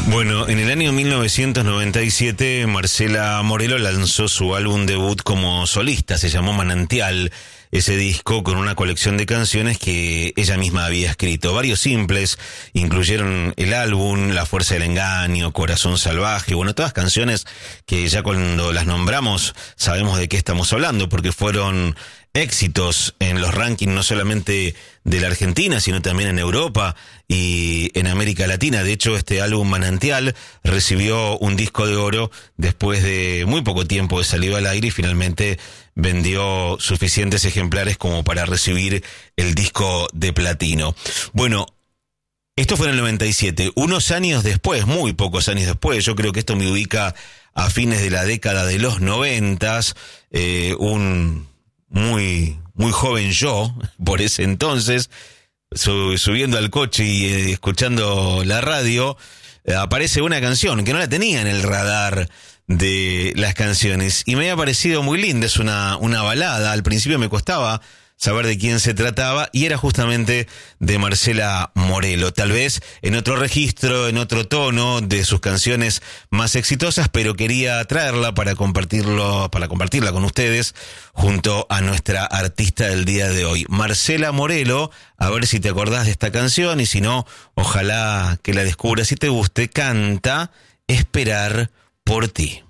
Bueno, en el año 1997 Marcela Morelo lanzó su álbum debut como solista, se llamó Manantial, ese disco con una colección de canciones que ella misma había escrito. Varios simples incluyeron el álbum, La Fuerza del Engaño, Corazón Salvaje, bueno, todas canciones que ya cuando las nombramos sabemos de qué estamos hablando, porque fueron éxitos en los rankings no solamente de la Argentina, sino también en Europa y en América Latina. De hecho, este álbum Manantial recibió un disco de oro después de muy poco tiempo de salir al aire y finalmente vendió suficientes ejemplares como para recibir el disco de platino. Bueno, esto fue en el 97. Unos años después, muy pocos años después, yo creo que esto me ubica a fines de la década de los 90, muy joven yo, por ese entonces, subiendo al coche y escuchando la radio, aparece una canción que no la tenía en el radar de las canciones y me había parecido muy linda. Es una balada. Al principio me costaba saber de quién se trataba y era justamente de Marcela Morelo, tal vez en otro registro, en otro tono de sus canciones más exitosas, pero quería traerla para compartirla con ustedes junto a nuestra artista del día de hoy, Marcela Morelo. A ver si te acordás de esta canción y si no, ojalá que la descubras y te guste. Canta Esperar por ti.